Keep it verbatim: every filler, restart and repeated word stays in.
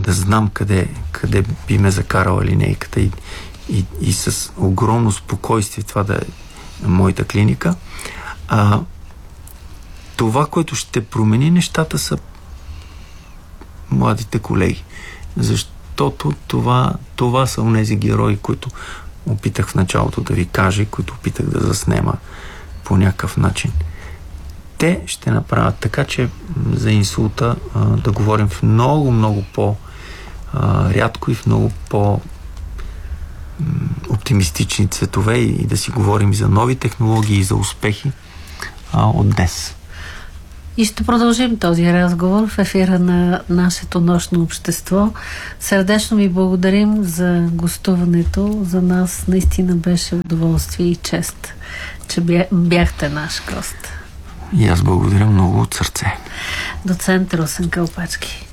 да знам къде, къде би ме закарала линейката и, и, и с огромно спокойствие това да е моята клиника. А, това, което ще промени нещата, са младите колеги. Защото това, това са онези герои, които опитах в началото да ви кажа, които опитах да заснема по някакъв начин. Те ще направят така, че за инсулта а, да говорим в много, много по-рядко и в много по- оптимистични цветове и, и да си говорим за нови технологии и за успехи а, от днес. И ще продължим този разговор в ефира на нашето нощно общество. Сърдечно ви благодарим за гостуването. За нас наистина беше удоволствие и чест, че бяхте наш гост. И аз благодаря много от сърце. Доцент Росен Кълпачки.